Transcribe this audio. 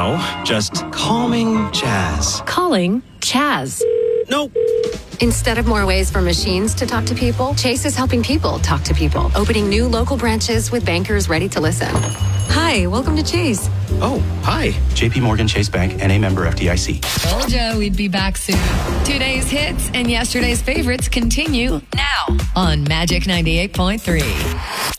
No, just calming jazz. Calling Chaz. Nope. Instead of more ways for machines to talk to people, Chase is helping people talk to people, opening new local branches with bankers ready to listen. Hi, welcome to Chase. Oh, hi. JP Morgan Chase Bank, NA member FDIC. Told ya we'd be back soon. Today's hits and yesterday's favorites continue now on Magic 98.3.